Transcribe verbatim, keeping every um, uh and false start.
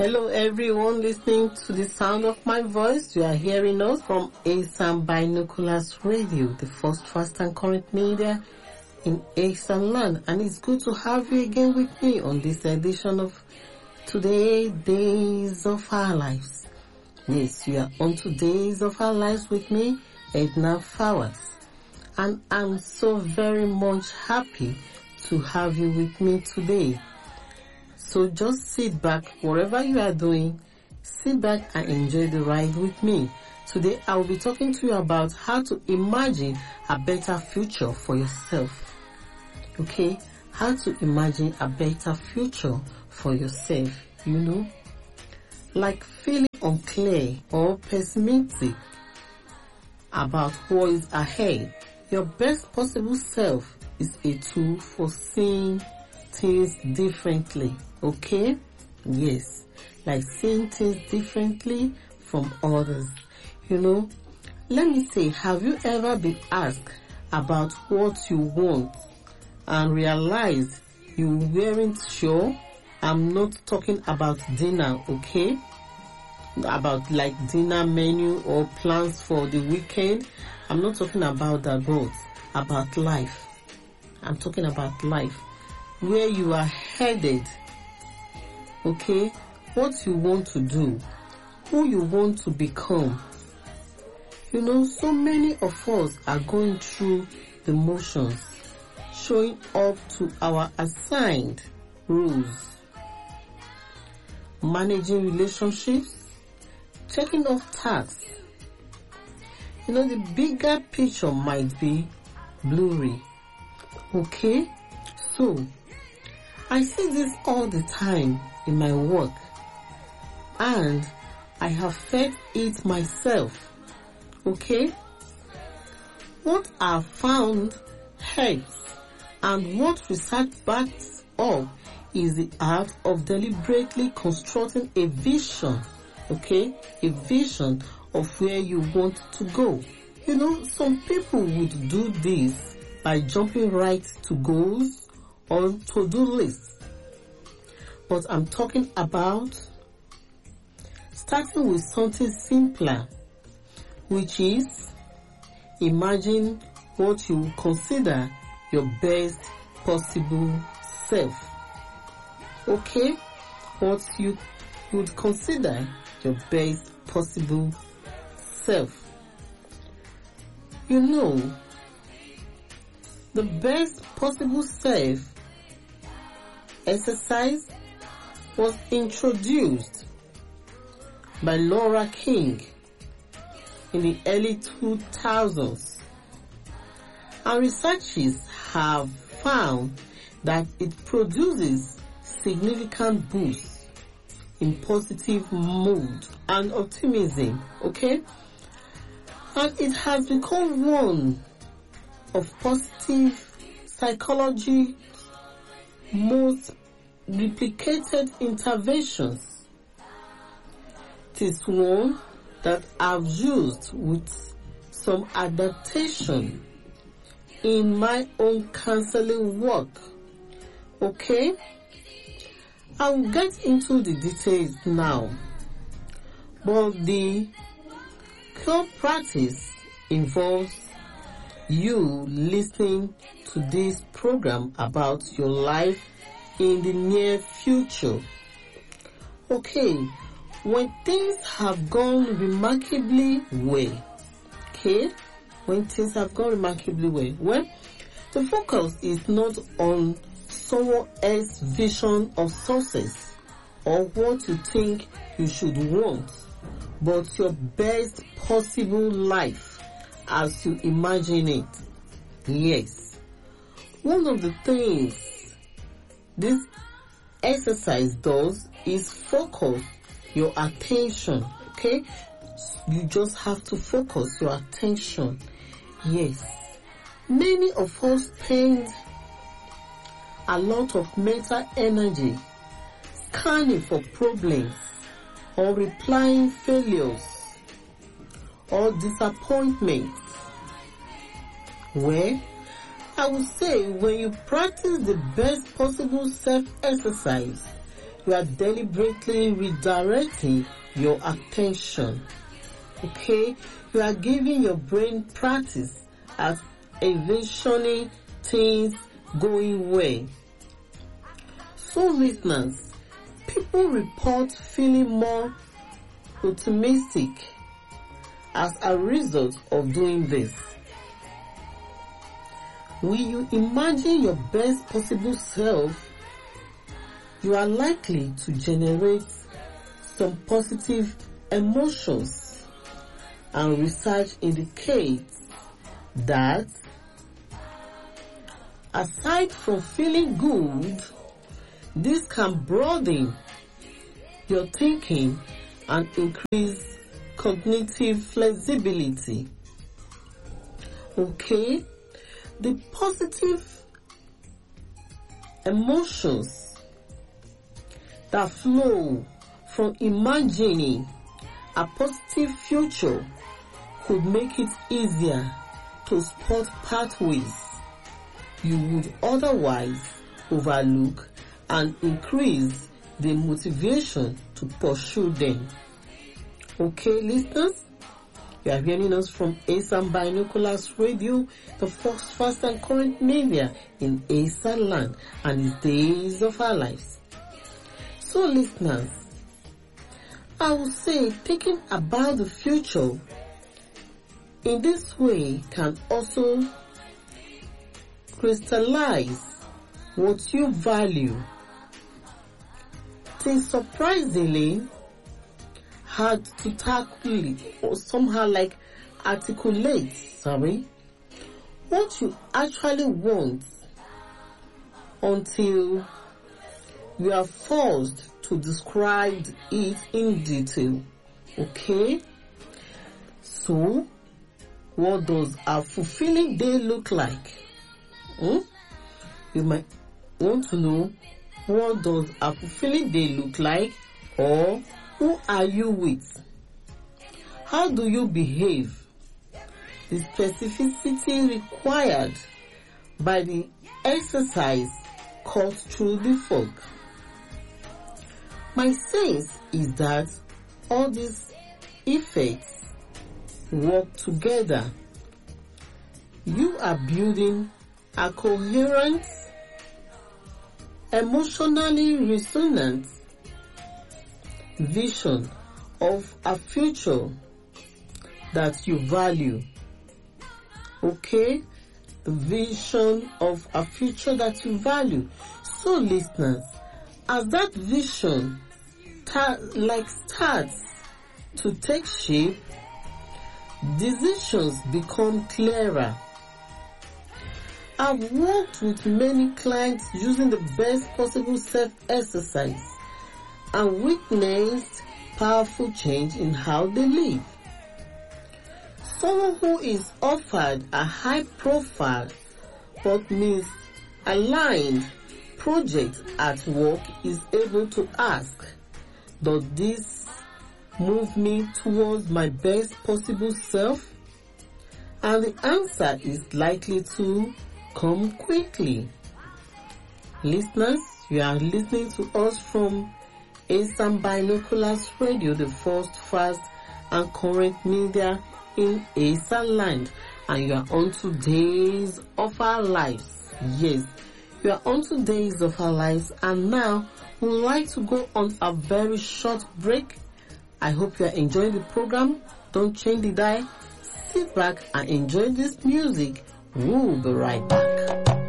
Hello everyone listening to the sound of my voice. You are hearing us from ASAM Binoculars Radio, the first, fast and current media in ASAM land. And it's good to have you again with me on this edition of Today Days of Our Lives. Yes, you are on Today's of Our Lives with me, Edna Fowers. And I'm so very much happy to have you with me today. So just sit back, whatever you are doing, sit back and enjoy the ride with me. Today I will be talking to you about how to imagine a better future for yourself. Okay? How to imagine a better future for yourself, you know? Like feeling unclear or pessimistic about what is ahead. Your best possible self is a tool for seeing things differently. Okay? Yes. Like seeing things differently from others. You know, let me say, have you ever been asked about what you want and realized you weren't sure? I'm not talking about dinner, okay? About like dinner menu or plans for the weekend. I'm not talking about that, but about life. I'm talking about life. Where you are headed. Okay? What you want to do. Who you want to become. You know, so many of us are going through the motions, showing up to our assigned rules, managing relationships, checking off tasks. You know, the bigger picture might be blurry. Okay? So, I see this all the time in my work, and I have felt it myself. Okay? What I found helps, and what research backs up is the art of deliberately constructing a vision. Okay? A vision of where you want to go. You know, some people would do this by jumping right to goals or to-do lists. But I'm talking about starting with something simpler, which is imagine what you would consider your best possible self. Okay? What you would consider your best possible self. You know, the best possible self exercise was introduced by Laura King in the early two thousands, and researchers have found that it produces significant boosts in positive mood and optimism. Okay? And it has become one of positive psychology's most replicated interventions. It is one that I've used with some adaptation in my own counseling work. Okay? I'll get into the details now. But the core practice involves you listening to this program about your life in the near future. Okay, when things have gone remarkably well, okay, when things have gone remarkably well, well, the focus is not on someone else's vision of success or what you think you should want, but your best possible life as you imagine it. Yes. One of the things this exercise does is focus your attention. Okay? You just have to focus your attention. Yes. Many of us spend a lot of mental energy scanning for problems or replying failures or disappointments. Well, I would say when you practice the best possible self-exercise, you are deliberately redirecting your attention. Okay? You are giving your brain practice at envisioning things going well. So listeners, people report feeling more optimistic as a result of doing this. When you imagine your best possible self, you are likely to generate some positive emotions, and research indicates that aside from feeling good, this can broaden your thinking and increase cognitive flexibility. Okay? The positive emotions that flow from imagining a positive future could make it easier to spot pathways you would otherwise overlook and increase the motivation to pursue them. Okay, listeners? You are hearing us from ASAM Binoculars Radio, the first, fast and current media in ASAM land and its days of our lives. So listeners, I will say thinking about the future in this way can also crystallize what you value. It is surprisingly hard to tackle it or somehow like articulate, sorry, what you actually want until you are forced to describe it in detail. Okay? So, what does a fulfilling day look like? Hmm? You might want to know, what does a fulfilling day look like, or who are you with? How do you behave? The specificity required by the exercise cuts through the fog. My sense is that all these effects work together. You are building a coherent, emotionally resonant vision of a future that you value. Okay? The vision of a future that you value. So listeners, as that vision ta- like starts to take shape, decisions become clearer. I've worked with many clients using the best possible self-exercise and witnessed powerful change in how they live. Someone who is offered a high-profile but misaligned project at work is able to ask, does this move me towards my best possible self? And the answer is likely to come quickly. Listeners, you are listening to us from ASAM Binoculars Radio, the first, fast and current media in ASAM land, and you are on to Days of Our Lives. Yes, you are on to Days of Our Lives, and now we would like to go on a very short break. I hope you are enjoying the program. Don't change the dial. Sit back and enjoy this music. We'll be right back.